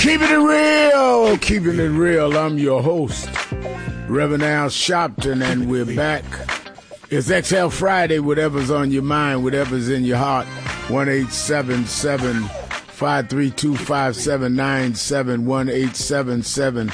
Keeping it real. I'm your host, Reverend Al Sharpton, and we're back. It's XL Friday. Whatever's on your mind, whatever's in your heart. 1-877-532-5797.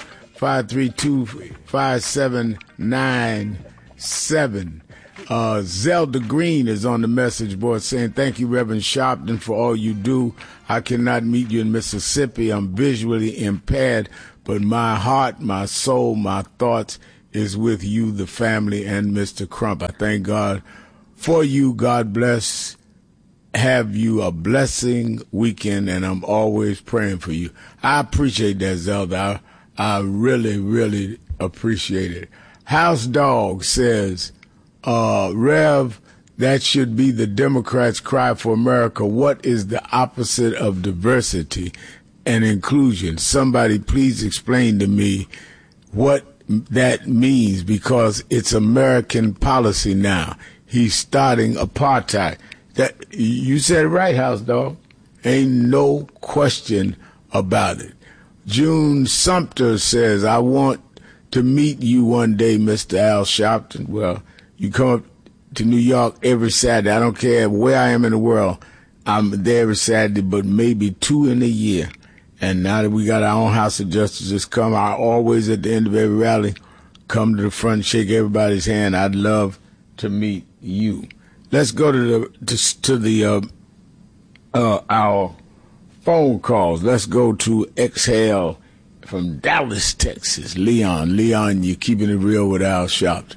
1-877-532-5797. Zelda Green is on the message board saying, thank you, Reverend Sharpton, for all you do. I cannot meet you in Mississippi. I'm visually impaired, but my heart, my soul, my thoughts is with you, the family, and Mr. Crump. I thank God for you. God bless. Have you a blessing weekend, and I'm always praying for you. I appreciate that, Zelda. I really, really appreciate it. House Dog says, Rev, that should be the Democrats' cry for America. What is the opposite of diversity and inclusion? Somebody please explain to me what that means, because it's American policy now. He's starting apartheid. That you said it right, House Dog. Ain't no question about it. June Sumter says, I want to meet you one day, Mr. Al Sharpton. Well, you come up to New York every Saturday. I don't care where I am in the world. I'm there every Saturday, but maybe 2 in a year. And now that we got our own House of Justice come, I always at the end of every rally come to the front, shake everybody's hand. I'd love to meet you. Let's go to our phone calls. Let's go to Exhale from Dallas, Texas. Leon, you're keeping it real with Al Sharpton.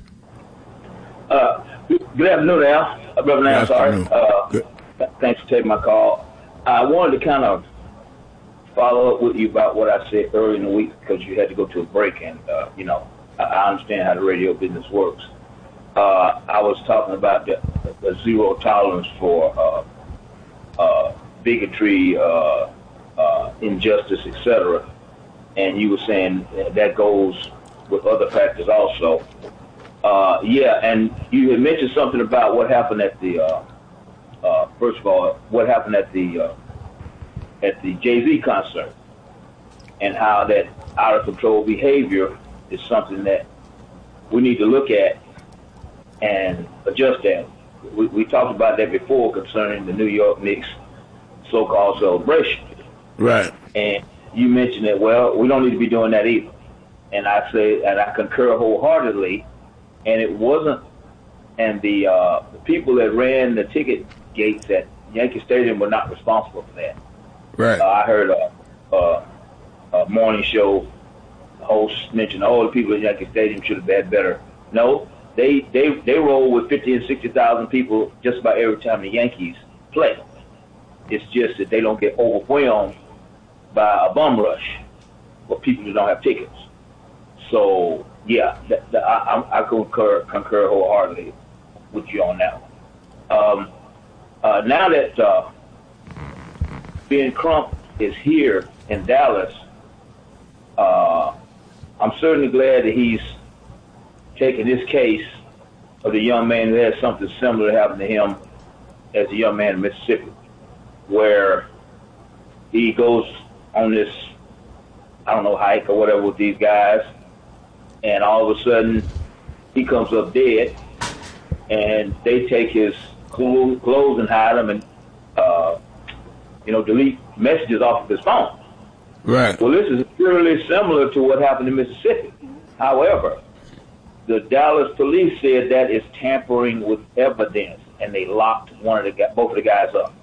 Good afternoon, Al. Reverend Al, sorry. Thanks for taking my call. I wanted to kind of follow up with you about what I said earlier in the week, because you had to go to a break, and, I understand how the radio business works. I was talking about the zero tolerance for bigotry, injustice, etc., and you were saying that goes with other factors also. And you had mentioned something about what happened at the, first of all, what happened at the Jay-Z concert, and how that out-of-control behavior is something that we need to look at and adjust that. We talked about that before concerning the New York Knicks so-called celebration. Right. And you mentioned that, well, we don't need to be doing that either. And I say, and I concur wholeheartedly. And it wasn't, and the people that ran the ticket gates at Yankee Stadium were not responsible for that. Right. I heard a morning show host mention, the people at Yankee Stadium should have had better. No, they roll with 50 and 60,000 people just about every time the Yankees play. It's just that they don't get overwhelmed by a bum rush for people who don't have tickets. So, yeah, I concur wholeheartedly with you on that one. Now that Ben Crump is here in Dallas, I'm certainly glad that he's taking this case of the young man who had something similar happen to him as a young man in Mississippi, where he goes on this, I don't know, hike or whatever with these guys, and all of a sudden he comes up dead, and they take his clothes and hide them and, delete messages off of his phone. Right. Well, this is purely similar to what happened in Mississippi. However, the Dallas police said that is tampering with evidence, and they locked both of the guys up.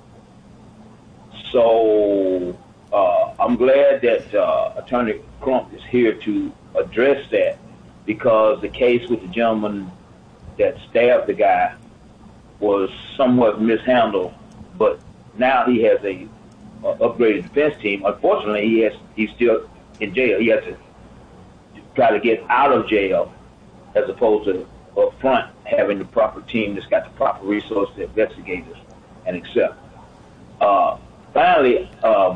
So I'm glad that Attorney Crump is here to address that, because the case with the gentleman that stabbed the guy was somewhat mishandled, but now he has a upgraded defense team. Unfortunately, he's still in jail. He has to try to get out of jail, as opposed to up front having the proper team that's got the proper resources to investigate this and accept. Finally,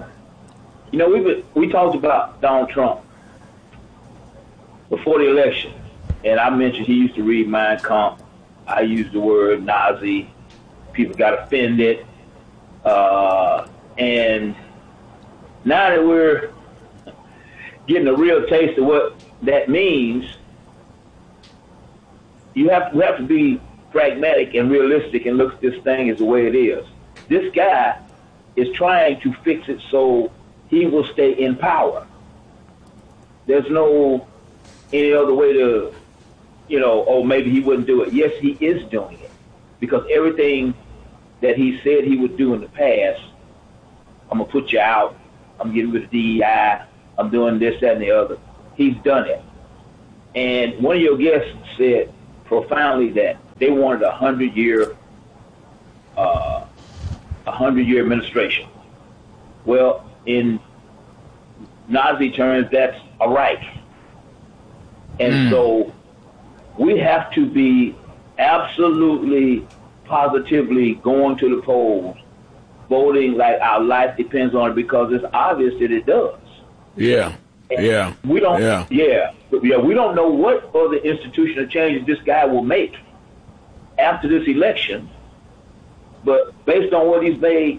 we talked about Donald Trump before the election, and I mentioned he used to read Mein Kampf. I used the word Nazi. People got offended. And now that we're getting a real taste of what that means, we have to be pragmatic and realistic and look at this thing as the way it is. This guy is trying to fix it so he will stay in power. There's no any other way to, maybe he wouldn't do it. Yes, he is doing it, because everything that he said he would do in the past, I'm going to put you out, I'm getting rid of DEI, I'm doing this, that, and the other. He's done it. And one of your guests said profoundly that they wanted a 100-year administration. Well, in Nazi terms, that's a Reich. And so we have to be absolutely, positively going to the polls, voting like our life depends on it, because it's obvious that it does. Yeah. And we don't. We don't know what other institutional changes this guy will make after this election, but based on what he's made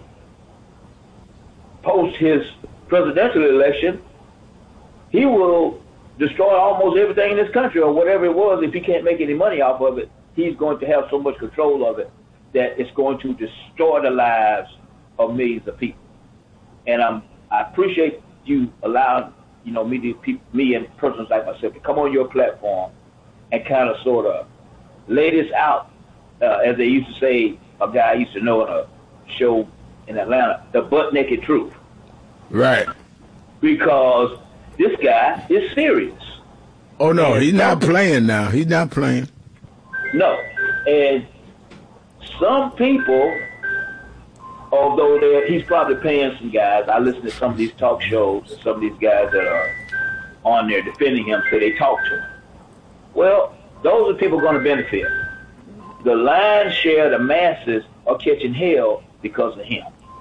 post his presidential election, he will destroy almost everything in this country, or whatever it was. If he can't make any money off of it, he's going to have so much control of it that it's going to destroy the lives of millions of people. And I appreciate you allowing me and persons like myself to come on your platform and kind of sort of lay this out, as they used to say, a guy I used to know in a show in Atlanta, the butt naked truth. Right. Because this guy is serious. Oh, no, he's not playing now. He's not playing. No. And some people, although he's probably paying some guys, I listen to some of these talk shows, some of these guys that are on there defending him, so they talk to him. Well, those are people going to benefit. The lion's share, the masses, are catching hell because of him.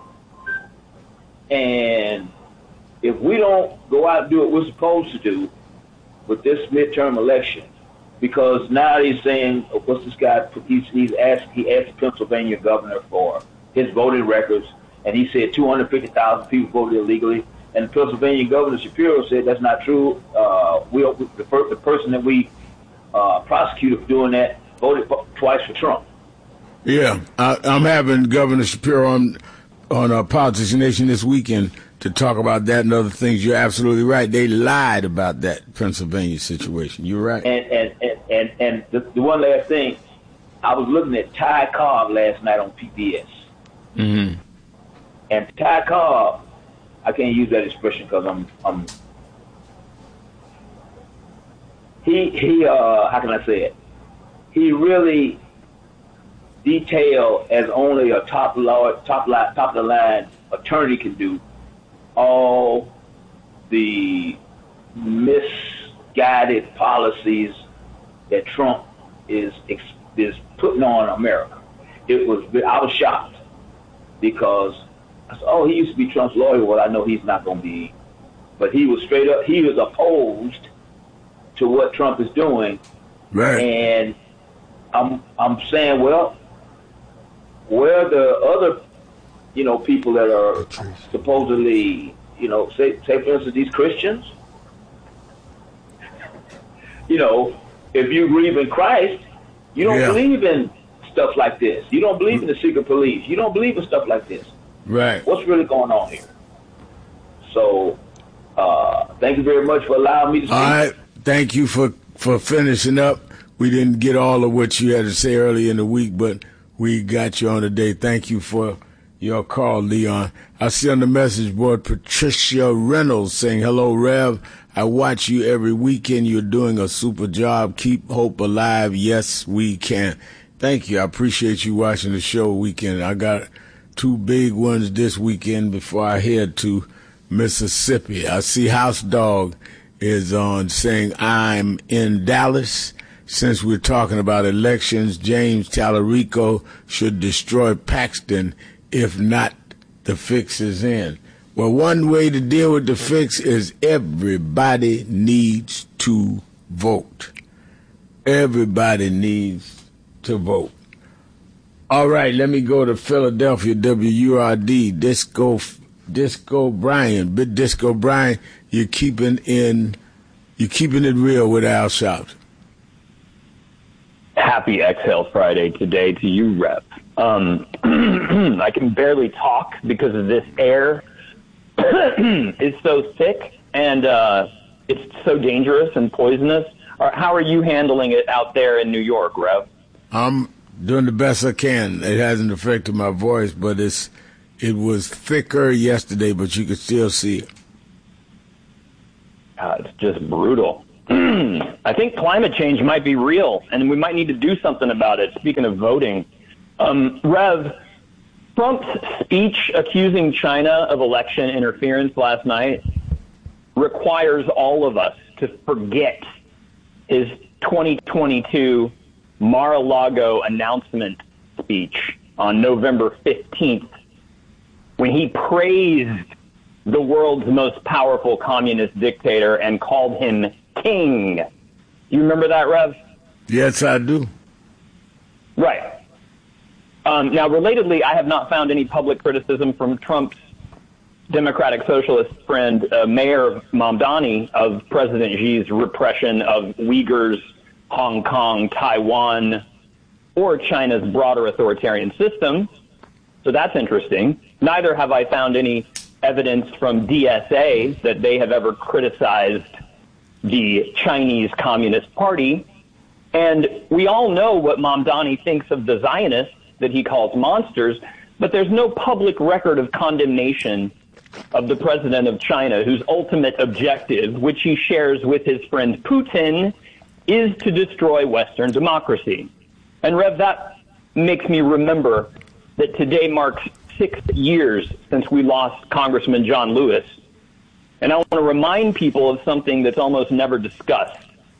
And if we don't go out and do what we're supposed to do with this midterm election, because now he's saying, what's this guy? He asked the Pennsylvania governor for his voting records, and he said 250,000 people voted illegally. And the Pennsylvania governor Shapiro said that's not true. The person that we prosecuted for doing that voted twice for Trump. Yeah, I'm having Governor Shapiro on Politics Nation this weekend to talk about that and other things. You're absolutely right. They lied about that Pennsylvania situation. You're right. And the one last thing, I was looking at Ty Cobb last night on PBS. Mm-hmm. And Ty Cobb, I can't use that expression because he how can I say it? He really detailed, as only a top of the line attorney can do, all the misguided policies that Trump is putting on America. I was shocked, because I said, oh, he used to be Trump's lawyer. Well, I know he's not going to be. But he was straight up, he was opposed to what Trump is doing. Right. And I'm saying, well, where are the other, people that are supposedly, say for instance, these Christians? If you believe in Christ, you don't believe in stuff like this. You don't believe in the secret police. You don't believe in stuff like this. Right. What's really going on here? So, thank you very much for allowing me to speak. All right. Thank you for finishing up. We didn't get all of what you had to say early in the week, but we got you on today. Thank you for your call, Leon. I see on the message board Patricia Reynolds saying, hello, Rev. I watch you every weekend. You're doing a super job. Keep hope alive. Yes, we can. Thank you. I appreciate you watching the show weekend. I got 2 big ones this weekend before I head to Mississippi. I see House Dog is on saying, I'm in Dallas. Since we're talking about elections, James Tallarico should destroy Paxton. If not, the fix is in. Well, one way to deal with the fix is everybody needs to vote. Everybody needs to vote. All right, let me go to Philadelphia, WURD. Disco Disco Brian. Big Disco Brian, you're keeping it real with Al Sharpton. Happy Exhale Friday today to you, Rep. I can barely talk because of this air is so thick and it's so dangerous and poisonous. How are you handling it out there in New York, Rev? I'm doing the best I can. It hasn't affected my voice, but it was thicker yesterday, but you could still see it. It's just brutal. I think climate change might be real, and we might need to do something about it. Speaking of voting, Rev, Trump's speech accusing China of election interference last night requires all of us to forget his 2022 Mar-a-Lago announcement speech on November 15th, when he praised the world's most powerful communist dictator and called him king. You remember that, Rev? Yes, I do. Right. Now, relatedly, I have not found any public criticism from Trump's Democratic Socialist friend, Mayor Mamdani, of President Xi's repression of Uyghurs, Hong Kong, Taiwan, or China's broader authoritarian system. So that's interesting. Neither have I found any evidence from DSA that they have ever criticized the Chinese Communist Party. And we all know what Mamdani thinks of the Zionists that he calls monsters, but there's no public record of condemnation of the president of China, whose ultimate objective, which he shares with his friend Putin, is to destroy Western democracy. And Rev, that makes me remember that today marks 6 years since we lost Congressman John Lewis. And I want to remind people of something that's almost never discussed.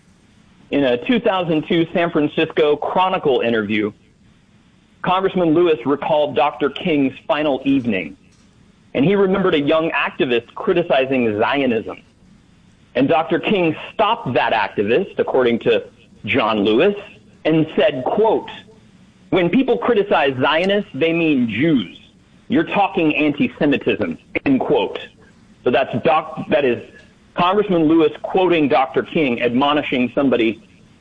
In a 2002 San Francisco Chronicle interview, Congressman Lewis recalled Dr. King's final evening, and he remembered a young activist criticizing Zionism. And Dr. King stopped that activist, according to John Lewis, and said, quote, "When people criticize Zionists, they mean Jews. You're talking anti-Semitism," end quote. So that is Congressman Lewis quoting Dr. King, admonishing somebody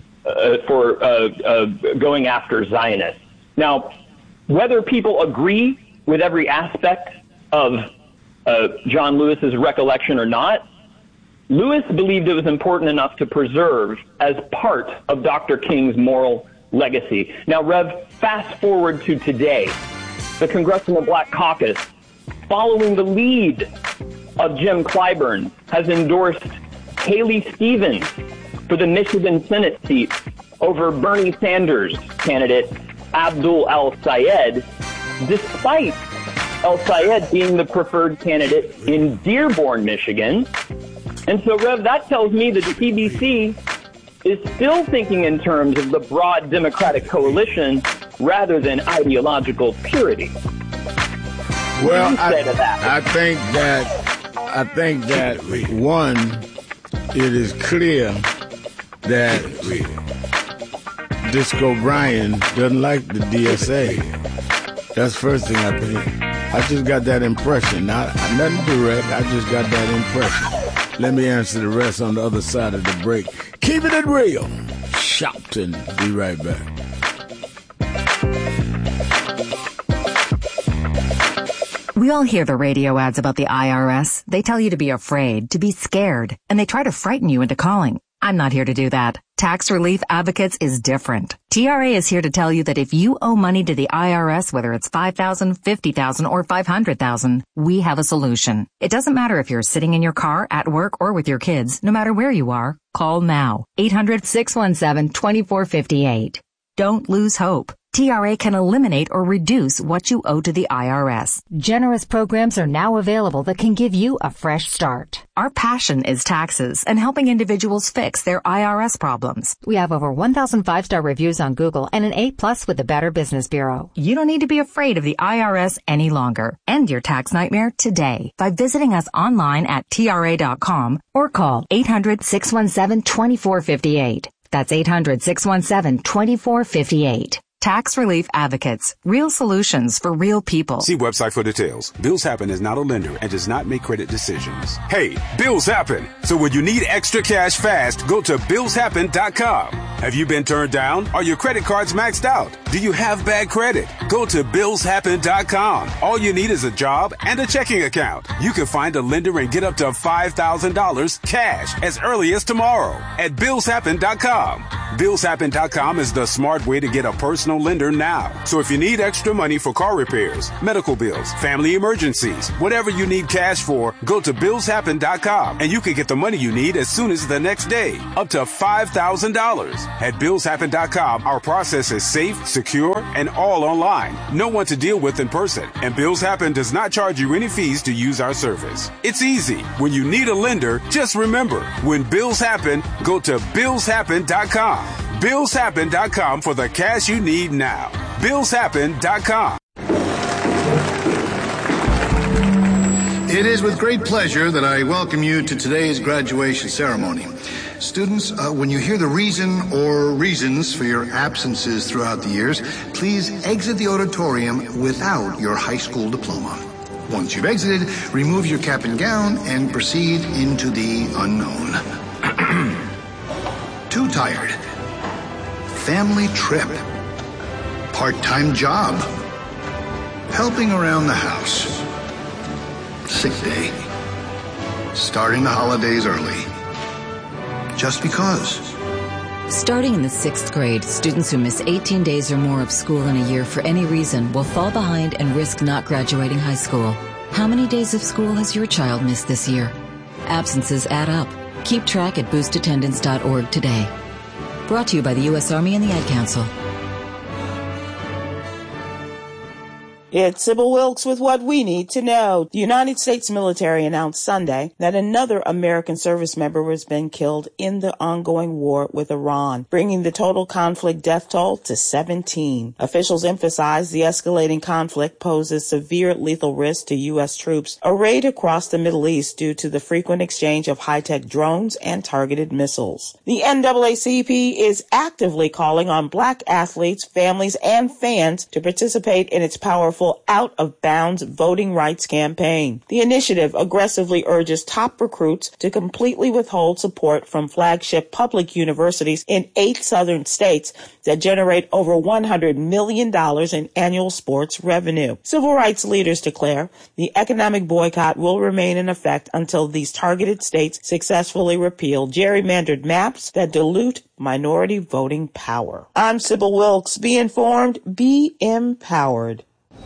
for going after Zionists. Now, whether people agree with every aspect of John Lewis's recollection or not, Lewis believed it was important enough to preserve as part of Dr. King's moral legacy. Now, Rev, fast forward to today. The Congressional Black Caucus, following the lead of Jim Clyburn, has endorsed Haley Stevens for the Michigan Senate seat over Bernie Sanders' candidate Abdul El-Sayed, despite El-Sayed being the preferred candidate in Dearborn, Michigan. And so, Rev, that tells me that the PBC is still thinking in terms of the broad Democratic coalition rather than ideological purity. Well, I think that one, it is clear that Disco Brian doesn't like the DSA. That's the first thing I think. I just got that impression. Nothing direct. I just got that impression. Let me answer the rest on the other side of the break. Keeping it real. Sharpton. Be right back. We all hear the radio ads about the IRS. They tell you to be afraid, to be scared, and they try to frighten you into calling. I'm not here to do that. Tax Relief Advocates is different. TRA is here to tell you that if you owe money to the IRS, whether it's $5,000, $50,000, or $500,000, we have a solution. It doesn't matter if you're sitting in your car, at work, or with your kids. No matter where you are, call now. 800-617-2458. Don't lose hope. TRA can eliminate or reduce what you owe to the IRS. Generous programs are now available that can give you a fresh start. Our passion is taxes and helping individuals fix their IRS problems. We have over 1,000 5-star reviews on Google and an A+ with the Better Business Bureau. You don't need to be afraid of the IRS any longer. End your tax nightmare today by visiting us online at TRA.com or call 800-617-2458. That's 800-617-2458. Tax Relief Advocates. Real solutions for real people. See website for details. Bills Happen is not a lender and does not make credit decisions. Hey, bills happen. So when you need extra cash fast, go to billshappen.com. Have you been turned down? Are your credit cards maxed out? Do you have bad credit? Go to billshappen.com. All you need is a job and a checking account. You can find a lender and get up to $5,000 cash as early as tomorrow at billshappen.com. Billshappen.com is the smart way to get a personal lender now. So if you need extra money for car repairs, medical bills, family emergencies, whatever you need cash for, go to billshappen.com and you can get the money you need as soon as the next day, up to $5,000. At billshappen.com, our process is safe, secure, and all online. No one to deal with in person. And Bills Happen does not charge you any fees to use our service. It's easy. When you need a lender, just remember, when bills happen, go to billshappen.com. Billshappen.com for the cash you need now. Billshappen.com. It is with great pleasure that I welcome you to today's graduation ceremony. Students, when you hear the reason or reasons for your absences throughout the years, please exit the auditorium without your high school diploma. Once you've exited, remove your cap and gown and proceed into the unknown. Too tired. Family trip. Part-time job. Helping around the house. Sick day. Starting the holidays early. Just because. Starting in the 6th grade, students who miss 18 days or more of school in a year for any reason will fall behind and risk not graduating high school. How many days of school has your child missed this year? Absences add up. Keep track at boostattendance.org today. Brought to you by the U.S. Army and the Ad Council. It's Sybil Wilkes with what we need to know. The United States military announced Sunday that another American service member has been killed in the ongoing war with Iran, bringing the total conflict death toll to 17. Officials emphasize the escalating conflict poses severe lethal risk to U.S. troops arrayed across the Middle East due to the frequent exchange of high-tech drones and targeted missiles. The NAACP is actively calling on black athletes, families, and fans to participate in its powerful out-of-bounds voting rights campaign. The initiative aggressively urges top recruits to completely withhold support from flagship public universities in 8 southern states that generate over $100 million in annual sports revenue. Civil rights leaders declare the economic boycott will remain in effect until these targeted states successfully repeal gerrymandered maps that dilute minority voting power. I'm Sybil Wilkes. Be informed, be empowered.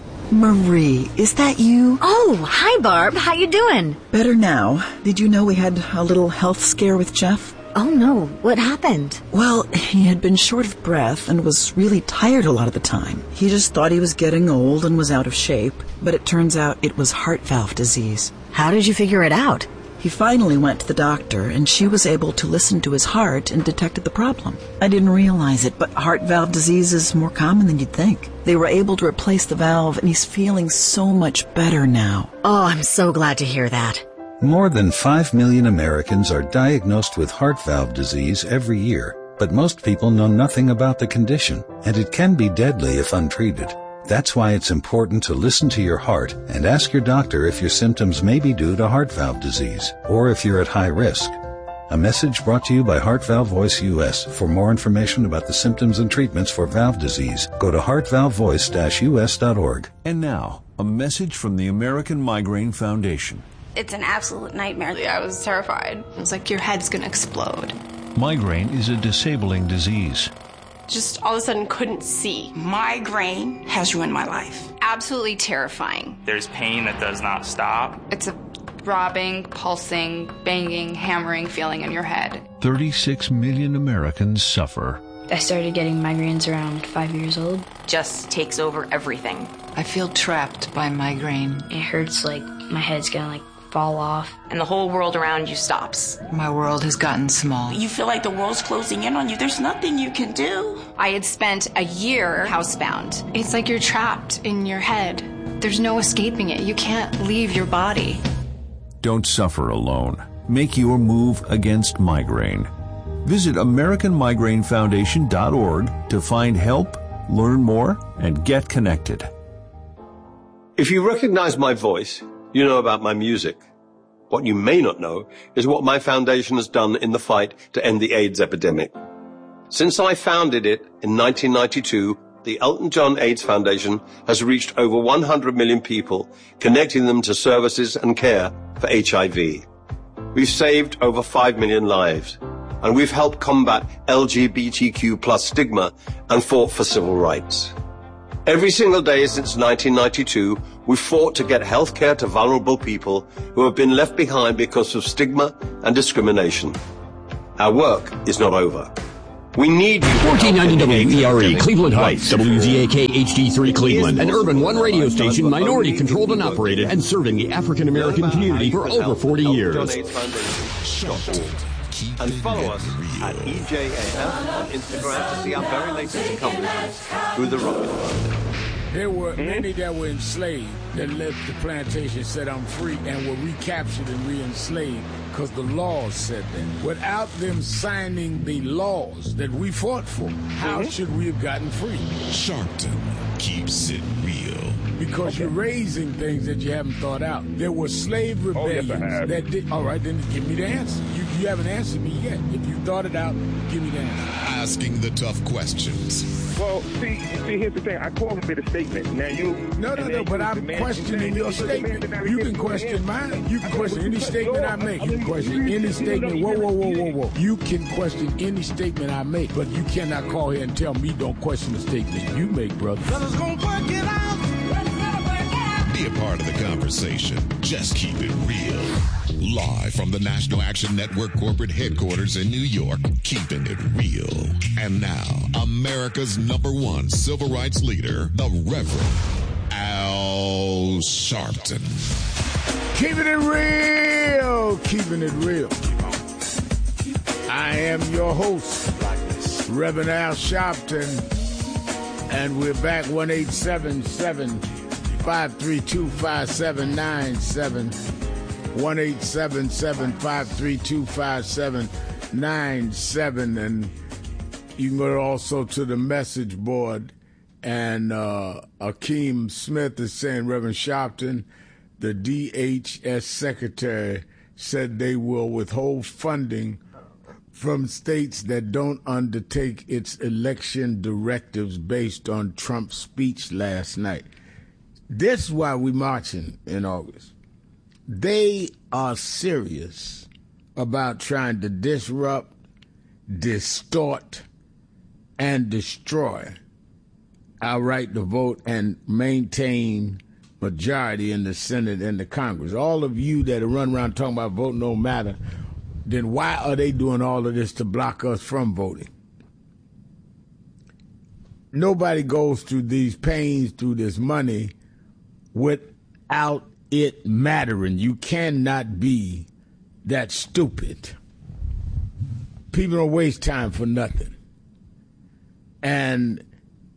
Marie, is that you? Oh, hi, Barb. How you doing? Better now. Did you know we had a little health scare with Jeff? Oh, no. What happened? Well, he had been short of breath and was really tired a lot of the time. He just thought he was getting old and was out of shape, but it turns out it was heart valve disease. How did you figure it out? He finally went to the doctor, and she was able to listen to his heart and detected the problem. I didn't realize it, but heart valve disease is more common than you'd think. They were able to replace the valve, and he's feeling so much better now. Oh, I'm so glad to hear that. More than 5 million Americans are diagnosed with heart valve disease every year, but most people know nothing about the condition, and it can be deadly if untreated. That's why it's important to listen to your heart and ask your doctor if your symptoms may be due to heart valve disease or if you're at high risk. A message brought to you by Heart Valve Voice US. For more information about the symptoms and treatments for valve disease, go to heartvalvevoice-us.org. And now, a message from the American Migraine Foundation. It's an absolute nightmare. I was terrified. It was like your head's going to explode. Migraine is a disabling disease. Just all of a sudden couldn't see. Migraine has ruined my life. Absolutely terrifying. There's pain that does not stop. It's a throbbing, pulsing, banging, hammering feeling in your head. 36 million Americans suffer. I started getting migraines around 5 years old. Just takes over everything. I feel trapped by migraine. It hurts like my head's gonna fall off. And the whole world around you stops. My world has gotten small. You feel like the world's closing in on you. There's nothing you can do. I had spent a year housebound. It's like you're trapped in your head. There's no escaping it. You can't leave your body. Don't suffer alone. Make your move against migraine. Visit AmericanMigraineFoundation.org to find help Learn more and get connected. If you recognize my voice, you know about my music. What you may not know is what my foundation has done in the fight to end the AIDS epidemic. Since I founded it in 1992, the Elton John AIDS Foundation has reached over 100 million people, connecting them to services and care for HIV. We've saved over 5 million lives, and we've helped combat LGBTQ plus stigma and fought for civil rights. Every single day since 1992, we've fought to get health care to vulnerable people who have been left behind because of stigma and discrimination. Our work is not over. We need you. 1490 WERE, Cleveland Heights, WZAK HD3 Cleveland, an urban one radio station, minority controlled and operated, and serving the African American community for over 40 years. And follow us at EJAF on Instagram to see our very latest accomplishments through the rocket. There were many that were enslaved that left the plantation, said I'm free, and were recaptured and re-enslaved because the laws said that. Without them signing the laws that we fought for, how should we have gotten free? Sharpton keeps it real. Because you're raising things that you haven't thought out. There were slave rebellions that did. All right, then give me the answer. You haven't answered me yet. If you thought it out, give me the answer. Asking the tough questions. Well, see, here's the thing. I qualified a statement. Now you. No, but I'm questioning your statement. You can question mine. You can question any statement I make. You can question any statement. Whoa. You can question any statement I make, but you cannot call here and tell me don't question the statement you make, brother. Fellas gonna work it out. Be a part of the conversation. Just keep it real. Live from the National Action Network corporate headquarters in New York, keeping it real. And now, America's #1 civil rights leader, the Reverend Al Sharpton. Keeping it real. Keeping it real. I am your host, Reverend Al Sharpton, and we're back 1-877-532-5797. 1-877-532-5797. And you can go also to the message board. And Akeem Smith is saying, Reverend Sharpton, the DHS secretary said they will withhold funding from states that don't undertake its election directives based on Trump's speech last night. This is why we're marching in August. They are serious about trying to disrupt, distort, and destroy our right to vote and maintain majority in the Senate and the Congress. All of you that run around talking about voting don't matter, then why are they doing all of this to block us from voting? Nobody goes through these pains, through this money, without it mattering. You cannot be that stupid. People don't waste time for nothing. And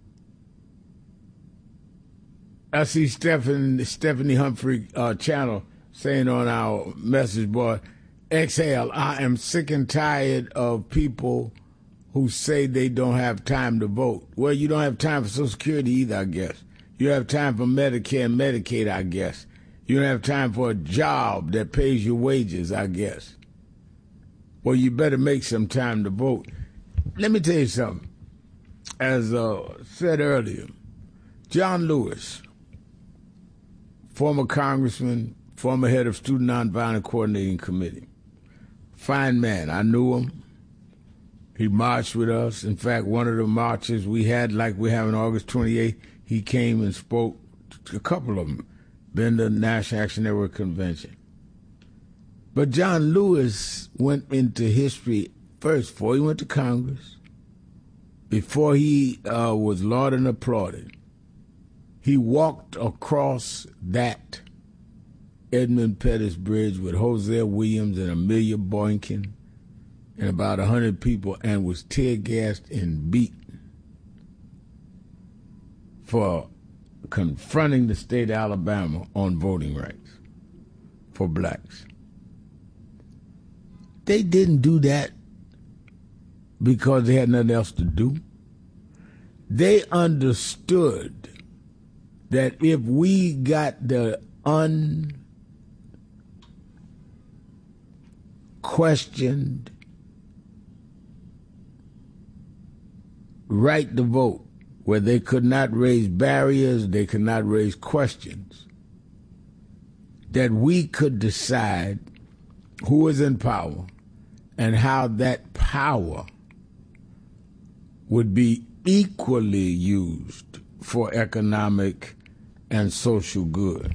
I see Stephanie Humphrey channel saying on our message board, exhale, I am sick and tired of people who say they don't have time to vote. Well, you don't have time for Social Security either, I guess. You have time for Medicare and Medicaid, I guess. You don't have time for a job that pays your wages, I guess. Well, you better make some time to vote. Let me tell you something. As said earlier, John Lewis, former congressman, former head of Student Nonviolent Coordinating Committee, fine man. I knew him. He marched with us. In fact, one of the marches we had, like we're having August 28th, he came and spoke, a couple of them, been to the National Action Network Convention. But John Lewis went into history first, before he went to Congress, before he was lauded and applauded. He walked across that Edmund Pettus Bridge with Hosea Williams and Amelia Boykin and about 100 people and was tear-gassed and beaten for confronting the state of Alabama on voting rights for blacks. They didn't do that because they had nothing else to do. they understood that if we got the unquestioned right to vote, where they could not raise barriers, they could not raise questions, that we could decide who is in power and how that power would be equally used for economic and social good.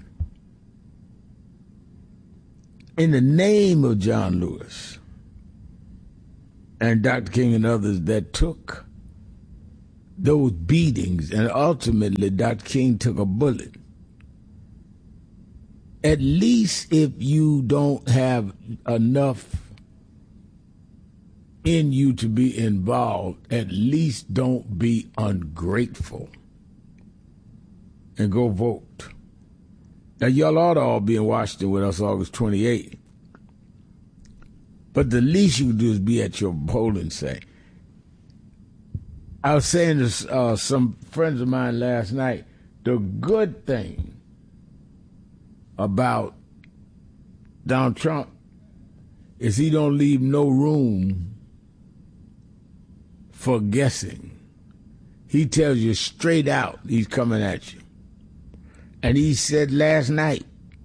In the name of John Lewis and Dr. King and others that took those beatings, and ultimately Dr. King took a bullet, at least if you don't have enough in you to be involved, at least don't be ungrateful and go vote. Now, y'all ought to all be in Washington with us August 28th. But the least you can do is be at your polling site. I was saying to some friends of mine last night, the good thing about Donald Trump is he don't leave no room for guessing. He tells you straight out he's coming at you. And he said last night,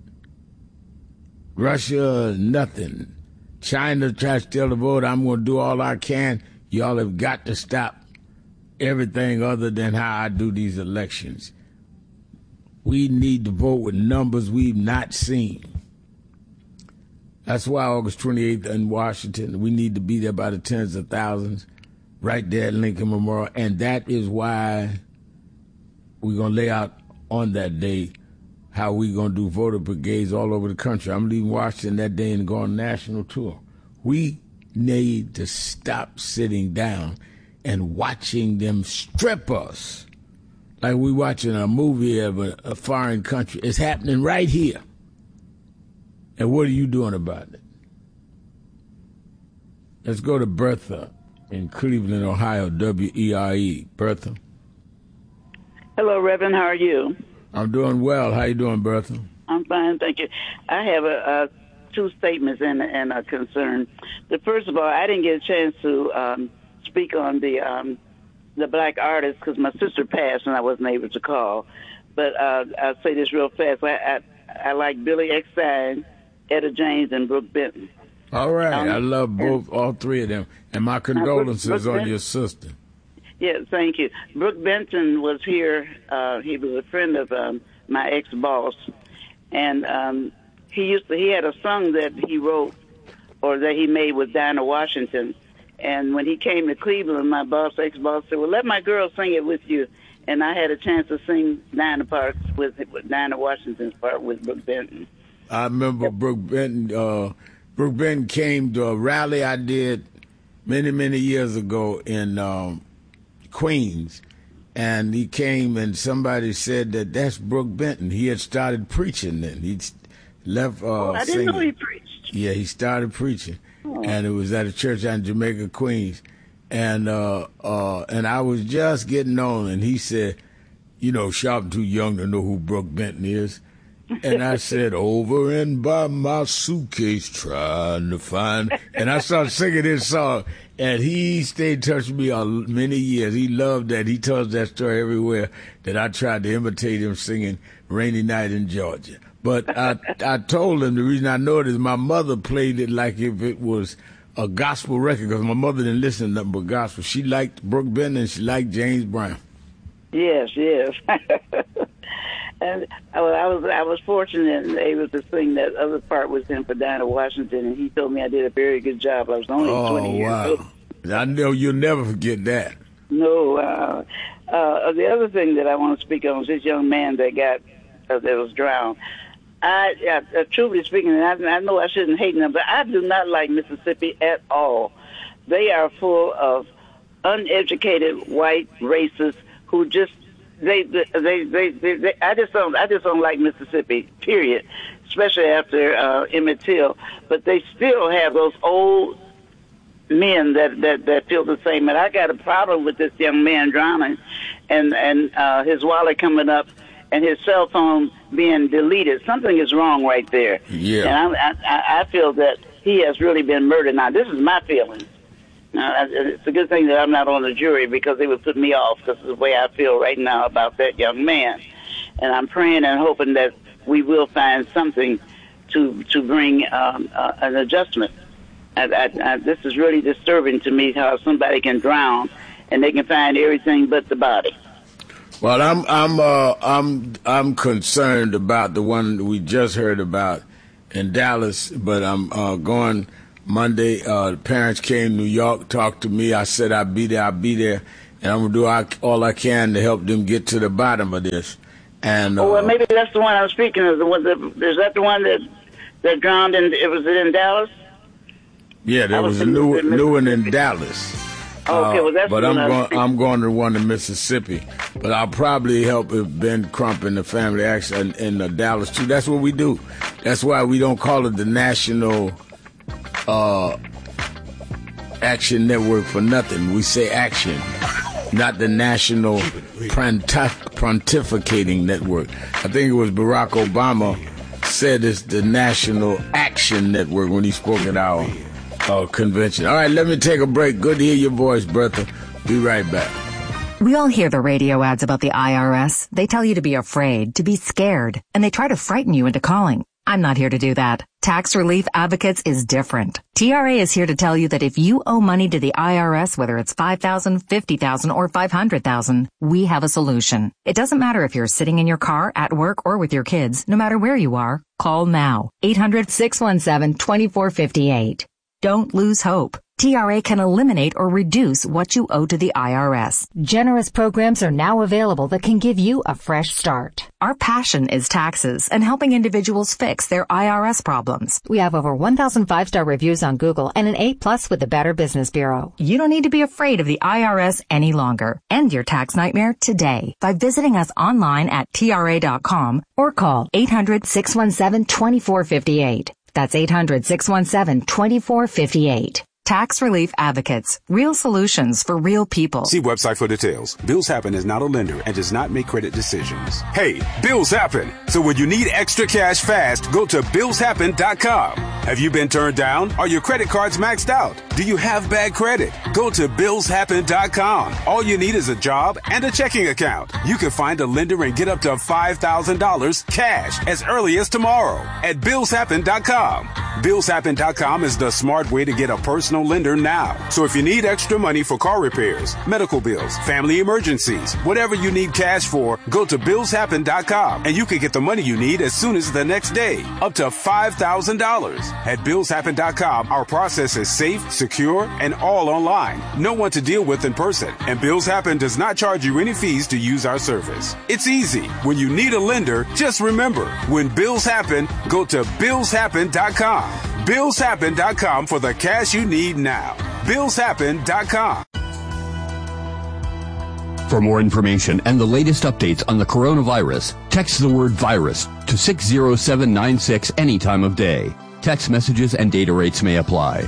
Russia, nothing. China tries to steal the vote. I'm going to do all I can. Y'all have got to stop everything other than how I do these elections. We need to vote with numbers we've not seen. That's why August 28th in Washington, we need to be there by the tens of thousands, right there at Lincoln Memorial. And that is why we're going to lay out on that day how we're going to do voter brigades all over the country. I'm leaving Washington that day and going on a national tour. We need to stop sitting down and watching them strip us like we watching a movie of a foreign country. It's happening right here. And what are you doing about it? Let's go to Bertha in Cleveland, Ohio, WERE. Bertha. Hello, Reverend. How are you? I'm doing well. How you doing, Bertha? I'm fine, thank you. I have two statements and a concern. First of all, I didn't get a chance to speak on the black artist because my sister passed and I wasn't able to call. But I'll say this real fast. I like Billy Eckstine, Etta James, and Brooke Benton. All right. I love all three of them. And my condolences on your sister. Yeah, thank you. Brooke Benton was here. He was a friend of my ex-boss. And he had a song that he wrote or that he made with Dinah Washington. And when he came to Cleveland, my ex-boss said, well, let my girl sing it with you. And I had a chance to sing Dinah Washington's part with Brooke Benton. I remember Brooke Benton. Brooke Benton came to a rally I did many, many years ago in Queens. And he came and somebody said that's Brooke Benton. He had started preaching then. He'd left I didn't know he preached. Yeah, he started preaching. Oh. And it was at a church out in Jamaica, Queens. And I was just getting on, and he said, Sharp too young to know who Brooke Benton is. And I said, over and by my suitcase trying to find. And I started singing this song. And he stayed in touch with me many years. He loved that. He tells that story everywhere, that I tried to imitate him singing Rainy Night in Georgia. But I told him the reason I know it is my mother played it like if it was a gospel record, because my mother didn't listen to nothing but gospel. She liked Brooke Benton and she liked James Brown. Yes. And I was fortunate and able to sing that other part with him for Dinah Washington, and he told me I did a very good job. I was only 20 years old. I know you'll never forget that. No. The other thing that I want to speak on was this young man that was drowned. Truly speaking, and I know I shouldn't hate them, but I do not like Mississippi at all. They are full of uneducated white racists who just I just don't like Mississippi, period. Especially after Emmett Till. But they still have those old men that feel the same. And I got a problem with this young man drowning, and his wallet coming up, and his cell phone being deleted. Something is wrong right there. Yeah. And I feel that he has really been murdered. Now, this is my feelings. It's a good thing that I'm not on the jury, because they would put me off, because it's the way I feel right now about that young man. And I'm praying and hoping that we will find something to bring an adjustment. This is really disturbing to me, how somebody can drown and they can find everything but the body. Well, I'm concerned about the one we just heard about in Dallas, but I'm going Monday. The parents came to New York, talked to me. I said I'll be there, and I'm gonna do all I can to help them get to the bottom of this. And well, maybe that's the one I'm speaking of. Is that the one that drowned in? Was it in Dallas? Yeah, there was a new one in Dallas. Okay, well, that's but I'm going to the one in Mississippi. But I'll probably help Ben Crump and the Family Action in Dallas, too. That's what we do. That's why we don't call it the National Action Network for nothing. We say action, not the National Pontificating Network. I think it was Barack Obama said it's the National Action Network when he spoke at our convention. All right, let me take a break. Good to hear your voice, Bertha. Be right back. We all hear the radio ads about the IRS. They tell you to be afraid, to be scared, and they try to frighten you into calling. I'm not here to do that. Tax Relief Advocates is different. TRA is here to tell you that if you owe money to the IRS, whether it's $5,000, $50,000, or $500,000, we have a solution. It doesn't matter if you're sitting in your car, at work, or with your kids. No matter where you are, call now. 800-617-2458. Don't lose hope. TRA can eliminate or reduce what you owe to the IRS. Generous programs are now available that can give you a fresh start. Our passion is taxes and helping individuals fix their IRS problems. We have over 1,000 5-star reviews on Google and an A+ with the Better Business Bureau. You don't need to be afraid of the IRS any longer. End your tax nightmare today by visiting us online at TRA.com or call 800-617-2458. That's 800-617-2458. Tax Relief Advocates. Real solutions for real people. See website for details. Bills Happen is not a lender and does not make credit decisions. Hey, bills happen. So when you need extra cash fast, go to BillsHappen.com. Have you been turned down? Are your credit cards maxed out? Do you have bad credit? Go to BillsHappen.com. All you need is a job and a checking account. You can find a lender and get up to $5,000 cash as early as tomorrow at BillsHappen.com. BillsHappen.com is the smart way to get a personal lender now. So if you need extra money for car repairs, medical bills, family emergencies, whatever you need cash for, go to BillsHappen.com and you can get the money you need as soon as the next day, up to $5,000. At BillsHappen.com, our process is safe, secure, and all online. No one to deal with in person. And Bills Happen does not charge you any fees to use our service. It's easy. When you need a lender, just remember, when bills happen, go to BillsHappen.com. BillsHappen.com for the cash you need now. BillsHappen.com. For more information and the latest updates on the coronavirus, text the word virus to 60796 any time of day. Text messages and data rates may apply.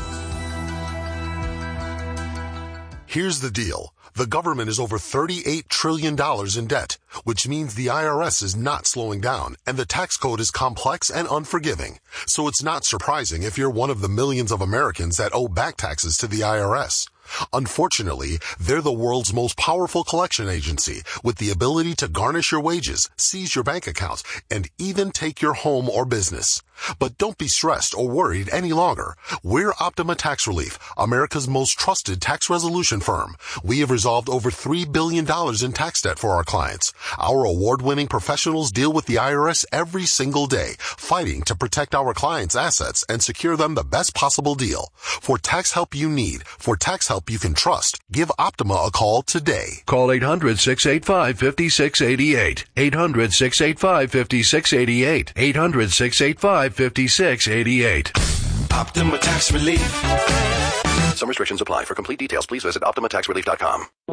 Here's the deal. The government is over $38 trillion in debt, which means the IRS is not slowing down, and the tax code is complex and unforgiving. So it's not surprising if you're one of the millions of Americans that owe back taxes to the IRS. Unfortunately, they're the world's most powerful collection agency with the ability to garnish your wages, seize your bank accounts, and even take your home or business. But don't be stressed or worried any longer. We're Optima Tax Relief, America's most trusted tax resolution firm. We have resolved over $3 billion in tax debt for our clients. Our award-winning professionals deal with the IRS every single day, fighting to protect our clients' assets and secure them the best possible deal. For tax help you need, for tax help you can trust, give Optima a call today. Call 800-685-5688. 800-685-5688. 800-685-5688. Optima Tax Relief. Some restrictions apply. For complete details, please visit OptimaTaxRelief.com.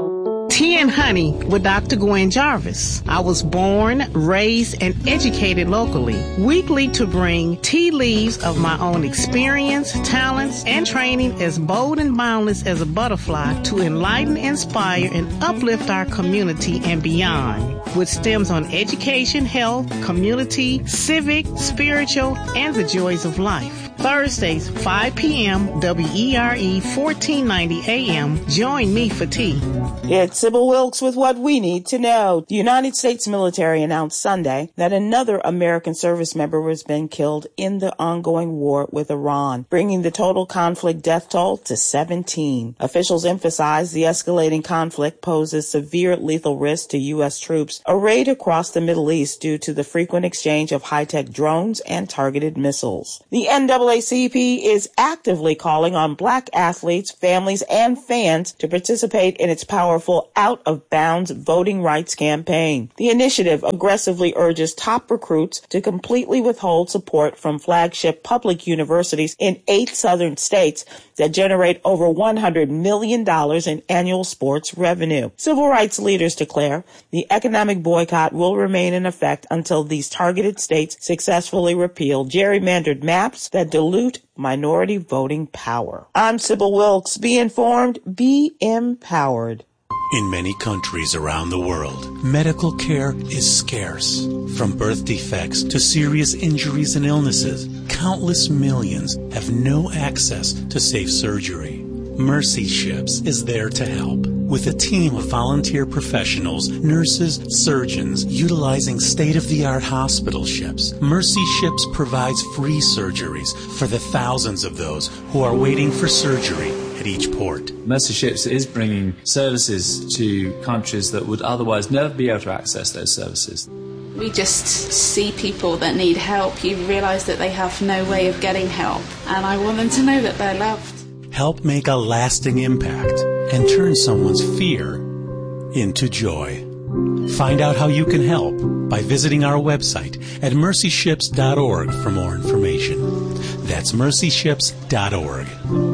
Tea and Honey with Dr. Gwen Jarvis. I was born, raised, and educated locally. Weekly to bring tea leaves of my own experience, talents, and training as bold and boundless as a butterfly to enlighten, inspire, and uplift our community and beyond. With stems on education, health, community, civic, spiritual, and the joys of life. Thursdays, 5 p.m., WERE 1490 AM. Join me for tea. It's Sybil Wilkes with what we need to know. The United States military announced Sunday that another American service member has been killed in the ongoing war with Iran, bringing the total conflict death toll to 17. Officials emphasize the escalating conflict poses severe lethal risk to U.S. troops arrayed across the Middle East due to the frequent exchange of high-tech drones and targeted missiles. The NAACP is actively calling on black athletes, families, and fans to participate in its powerful Out of Bounds voting rights campaign. The initiative aggressively urges top recruits to completely withhold support from flagship public universities in 8 southern states that generate over $100 million in annual sports revenue. Civil rights leaders declare the economic boycott will remain in effect until these targeted states successfully repeal gerrymandered maps that dilute minority voting power. I'm Sybil Wilkes. Be informed, be empowered. In many countries around the world, medical care is scarce. From birth defects to serious injuries and illnesses, countless millions have no access to safe surgery. Mercy Ships is there to help. With a team of volunteer professionals, nurses, surgeons, utilizing state-of-the-art hospital ships, Mercy Ships provides free surgeries for the thousands of those who are waiting for surgery at each port. Mercy Ships is bringing services to countries that would otherwise never be able to access those services. We just see people that need help. You realise that they have no way of getting help, and I want them to know that they're loved. Help make a lasting impact and turn someone's fear into joy. Find out how you can help by visiting our website at mercyships.org for more information. That's mercyships.org.